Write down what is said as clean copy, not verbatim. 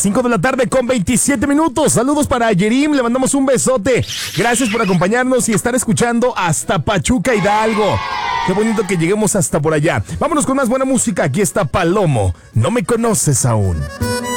5 de la tarde con 27 minutos. Saludos para Yerim, le mandamos un besote. Gracias por acompañarnos y estar escuchando hasta Pachuca, Hidalgo. Qué bonito que lleguemos hasta por allá. Vámonos con más buena música. Aquí está Palomo. No me conoces aún.